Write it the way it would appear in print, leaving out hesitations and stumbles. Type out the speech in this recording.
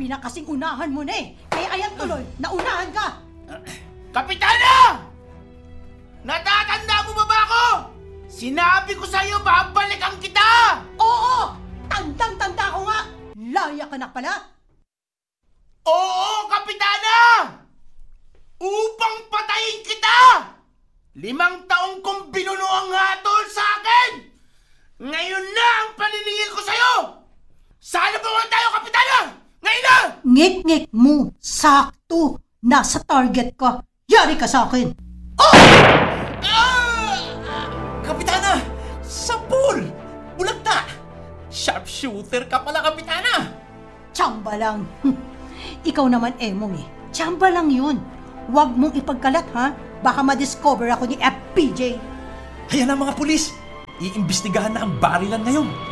Sabi na kasing unahan mo na eh. Kaya ayan tuloy, naunahan ka. Kapitana! Natatanda mo ba ako? Sinabi ko sa'yo, babalikan kita! Oo! Tandang-tanda ko nga! Laya ka na pala! Oo, Kapitana! Upang patayin kita! 5 taong kong binuno ang hatol sa akin! Ngayon na ang paniningil ko sa'yo! Sana ba tayo, Kapitana? Ngayon na! Ngik-ngik mo! Sakto! Nasa target ka! Yari ka sa akin! Kapitana! Sapul! Bulagta! Sharpshooter ka pala, Kapitana! Tsamba lang! Ikaw naman, Emong eh. Tsamba lang yun. Huwag mong ipagkalat, ha? Baka ma-discover ako ni FPJ. Ayan ang mga pulis! Iimbestigahan na ang barilan ngayon.